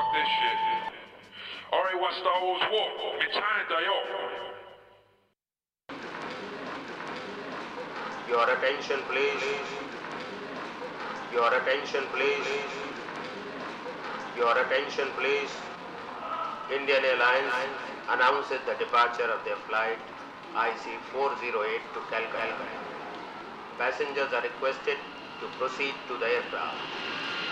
this shit. Alright, what Star Wars War? Mechanic yo. Your attention please. Your attention please. Your attention please. Indian Airlines announces the departure of their flight IC408 to Calcutta. Passengers are requested to proceed to the aircraft.